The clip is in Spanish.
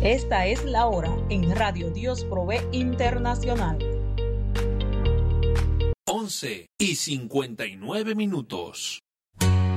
Esta es la hora en Radio Dios Provee Internacional. 11:59.